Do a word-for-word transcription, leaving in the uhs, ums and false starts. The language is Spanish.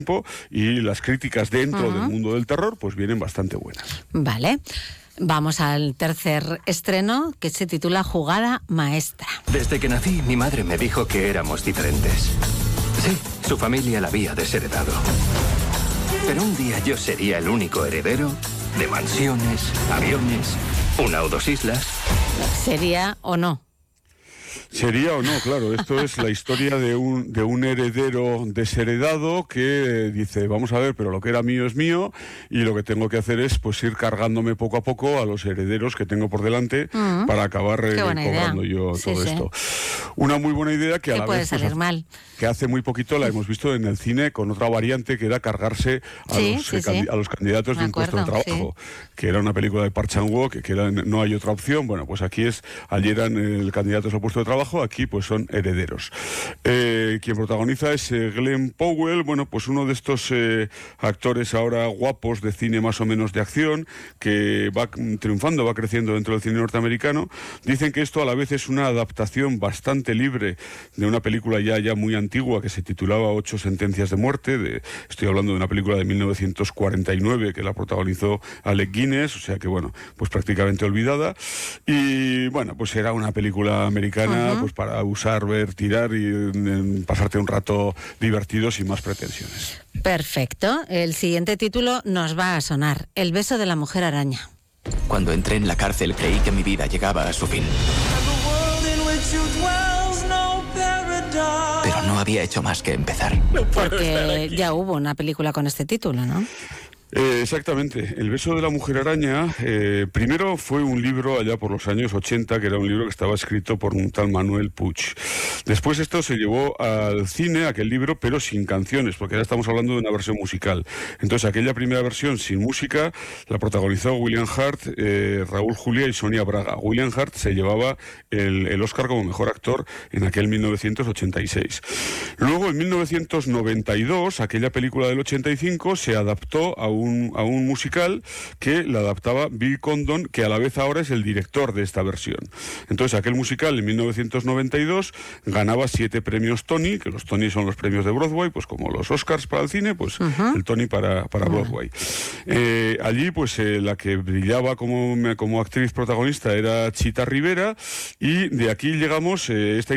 y las críticas dentro Uh-huh. del mundo del terror pues vienen bastante buenas. Vale. Vamos al tercer estreno, que se titula Jugada Maestra. Desde que nací, mi madre me dijo que éramos diferentes. Sí, su familia la había desheredado. Pero un día yo sería el único heredero de mansiones, aviones, una o dos islas. ¿Sería o no? Sería o no, claro, esto es la historia de un, de un heredero desheredado que dice, vamos a ver, pero lo que era mío es mío y lo que tengo que hacer es pues ir cargándome poco a poco a los herederos que tengo por delante uh-huh. para acabar eh, cobrando yo sí, todo sí. esto. Una muy buena idea que a la puede vez salir pues, mal. que hace muy poquito la hemos visto en el cine con otra variante que era cargarse a, sí, los, sí, eh, sí. a los candidatos Me de un acuerdo, puesto de trabajo, sí. que era una película de Park Chan-wook, que era No hay otra opción. Bueno, pues aquí es, allí eran el candidatos al puesto de trabajo, aquí pues son herederos. Eh, quien protagoniza es eh, Glenn Powell, bueno, pues uno de estos eh, actores ahora guapos de cine más o menos de acción, que va triunfando, va creciendo dentro del cine norteamericano. Dicen que esto a la vez es una adaptación bastante libre de una película ya, ya muy antigua que se titulaba Ocho sentencias de muerte. De, estoy hablando de una película de mil novecientos cuarenta y nueve que la protagonizó Alec Guinness, o sea que bueno, pues prácticamente olvidada. Y bueno, pues era una película americana uh-huh. pues para usar, ver, tirar y en, pasarte un rato divertido sin más pretensiones. Perfecto. El siguiente título nos va a sonar: El beso de la mujer araña. Cuando entré en la cárcel creí que mi vida llegaba a su fin. Pero no había hecho más que empezar. Porque ya hubo una película con este título, ¿no? Eh, exactamente. El beso de la mujer araña, eh, primero fue un libro allá por los años ochenta, que era un libro que estaba escrito por un tal Manuel Puig. Después esto se llevó al cine, aquel libro, pero sin canciones, porque ahora estamos hablando de una versión musical. Entonces aquella primera versión sin música la protagonizó William Hurt, eh, Raúl Julia y Sonia Braga. William Hurt se llevaba el, el Oscar como mejor actor en aquel mil novecientos ochenta y seis. Luego en mil novecientos noventa y dos, aquella película del ochenta y cinco se adaptó a un Un, a un musical que la adaptaba Bill Condon, que a la vez ahora es el director de esta versión. Entonces aquel musical en mil novecientos noventa y dos ganaba siete premios Tony, que los Tony son los premios de Broadway, pues como los Oscars para el cine, pues uh-huh. el Tony para, para uh-huh. Broadway. Eh, allí pues eh, la que brillaba como, como actriz protagonista era Chita Rivera, y de aquí llegamos eh, esta